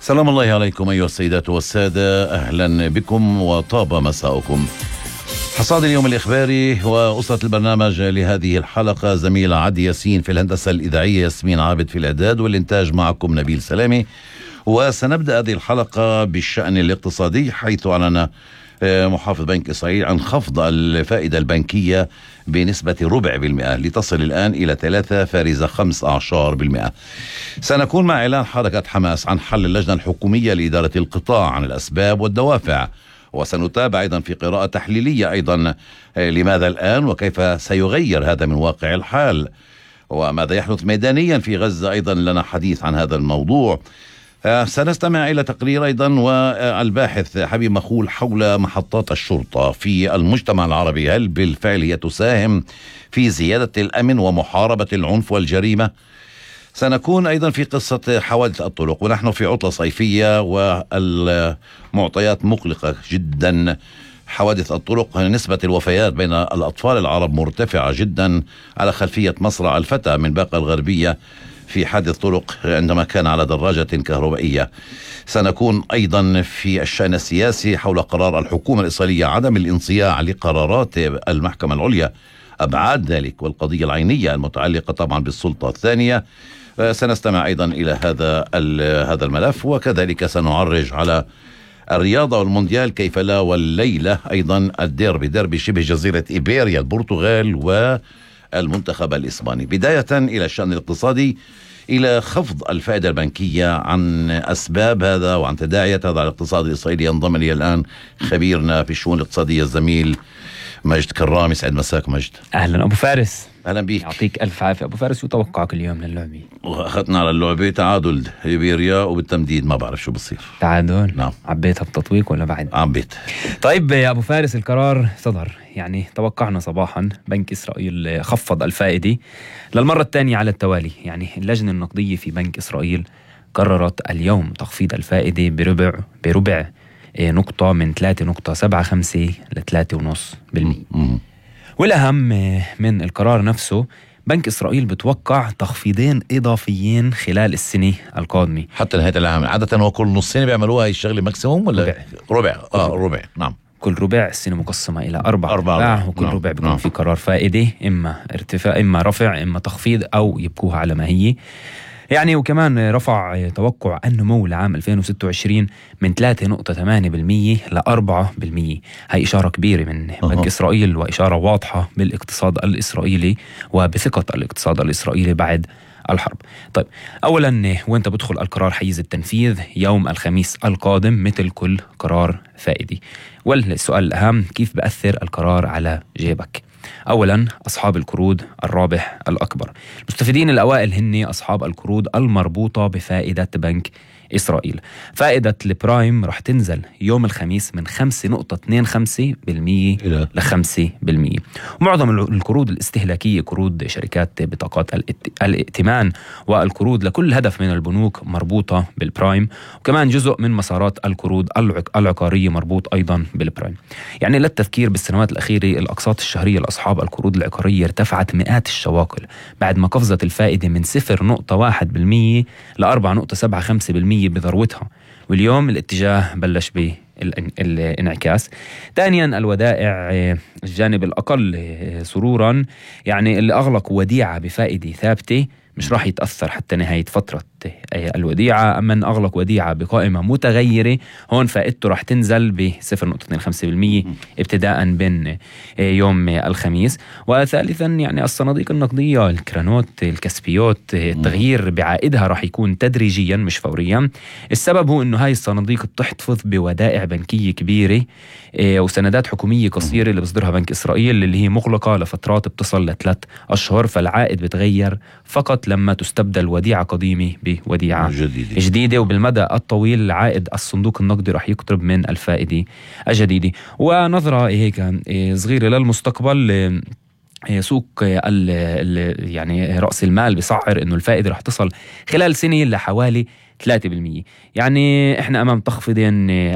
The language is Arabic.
سلام الله عليكم أيها السيدات والسادة، أهلا بكم وطاب مساؤكم. حصاد اليوم الإخباري وأسرة البرنامج لهذه الحلقة زميلة عدي ياسين في الهندسة الإذاعية، ياسمين عابد في الإعداد، والإنتاج معكم نبيل سلامي. وسنبدأ هذه الحلقة بالشأن الاقتصادي، حيث أعلن محافظ بنك إسرائيل عن خفض الفائدة البنكية بنسبة 4% لتصل الآن إلى 3.15%. سنكون مع إعلان حركة حماس عن حل اللجنة الحكومية لإدارة القطاع عن الأسباب والدوافع، وسنتابع أيضا في قراءة تحليلية أيضا لماذا الآن وكيف سيغير هذا من واقع الحال، وماذا يحدث ميدانيا في غزة. أيضا لنا حديث عن هذا الموضوع. سنستمع إلى تقرير أيضا والباحث حبيب مخول حول محطات الشرطة في المجتمع العربي، هل بالفعل هي تساهم في زيادة الأمن ومحاربة العنف والجريمة؟ سنكون أيضا في قصة حوادث الطرق، ونحن في عطلة صيفية والمعطيات مقلقة جدا. حوادث الطرق، نسبة الوفيات بين الأطفال العرب مرتفعة جدا على خلفية مصرع الفتى من باقة الغربية في حادث طرق عندما كان على دراجة كهربائية. سنكون أيضا في الشأن السياسي حول قرار الحكومة الإسرائيلية عدم الانصياع لقرارات المحكمة العليا، أبعاد ذلك والقضية العينية المتعلقة طبعا بالسلطة الثانية. سنستمع أيضا إلى هذا الملف، وكذلك سنعرج على الرياضة والمونديال كيف لا، والليلة أيضا ديربي شبه جزيرة إيبيريا البرتغال والمنتخب الإسباني. بداية إلى الشأن الاقتصادي، إلى خفض الفائدة البنكية، عن أسباب هذا وعن تداعيات هذا على الاقتصاد الإسرائيلي. ينضم لي الآن خبيرنا في الشؤون الاقتصادية الزميل مجد كرام. يسعد مساك مجد. أهلا أبو فارس. أهلا بيك. يعطيك ألف عافية أبو فارس. وتوقعك اليوم للعبة؟ أخذنا على اللعبة تعادل إيبيريا، وبالتمديد ما بعرف شو بصير. تعادل؟ نعم. عبيتها بتطويق ولا بعد؟ عبيت. طيب يا أبو فارس، القرار صدر، يعني توقعنا صباحا بنك إسرائيل خفض الفائدة للمرة الثانية على التوالي. يعني اللجنة النقدية في بنك إسرائيل قررت اليوم تخفيض الفائدة بربع نقطة، من 3.75 ل 3.5%. والأهم من القرار نفسه، بنك إسرائيل بتوقع تخفيضين إضافيين خلال السنة القادمة حتى نهاية العام. عادة هو كل نص سنة بيعملوها هاي الشغلة ماكسيموم ولا ربع؟ نعم. كل ربع السنة مقسمة إلى 4 ربع، وكل ربع بيكون في قرار فائدة، إما ارتفاع إما رفع إما تخفيض أو يبقوها على ما هي. يعني وكمان رفع توقع النمو لعام 2026 من 3.8% ل 4%. هاي إشارة كبيرة من بنك إسرائيل، وإشارة واضحة بالاقتصاد الإسرائيلي وبثقة الاقتصاد الإسرائيلي بعد الحرب. طيب، أولا وانت بدخل القرار حيز التنفيذ يوم الخميس القادم مثل كل قرار فائدي. والسؤال الأهم، كيف بأثر القرار على جيبك؟ أولا، أصحاب القروض الرابح الأكبر. المستفيدين الأوائل هن أصحاب القروض المربوطة بفائدة بنك إسرائيل. فائدة البرايم رح تنزل يوم الخميس من 5.25% ل 5%. ومعظم القروض الاستهلاكية، قروض شركات بطاقات الائتمان والقروض لكل هدف من البنوك مربوطة بالبرايم، وكمان جزء من مسارات القروض العقارية مربوط أيضا بالبرايم. يعني للتذكير، بالسنوات الأخيرة الأقساط الشهرية لأصحاب القروض العقارية ارتفعت مئات الشواقل بعد ما قفزت الفائدة من 0.1% ل 4.75% بذروتها، واليوم الاتجاه بلش بالانعكاس. ثانيا، الودائع، الجانب الأقل سرورا، يعني اللي أغلقوا وديعة بفائدة ثابتة مش راح يتأثر حتى نهاية فترة الوديعة. أما أغلق وديعة بقائمة متغيرة، هون فائدته راح تنزل ب 0.25% ابتداء من يوم الخميس. وثالثا، يعني الصناديق النقدية، الكرانوت، الكسبيوت، التغيير بعائدها راح يكون تدريجيا مش فوريا. السبب هو أنه هاي الصناديق بتحتفظ بودائع بنكية كبيرة وسندات حكومية قصيرة اللي بصدرها بنك إسرائيل، اللي هي مغلقة لفترات بتصل ل3 أشهر. فالعائد بتغير فقط لما تستبدل وديعة قديمة بوديعة جديدة، وبالمدى الطويل عائد الصندوق النقدي رح يقترب من الفائدة الجديدة. ونظرة هيك صغيرة للمستقبل، سوق يعني رأس المال بيسعر إنه الفائدة رح تصل خلال سنة لحوالي 3%. يعني إحنا أمام تخفيضين